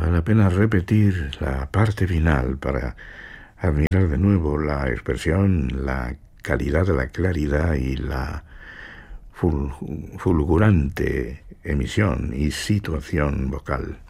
Vale la pena repetir la parte final para admirar de nuevo la expresión, la calidad de la claridad y la fulgurante emisión y situación vocal.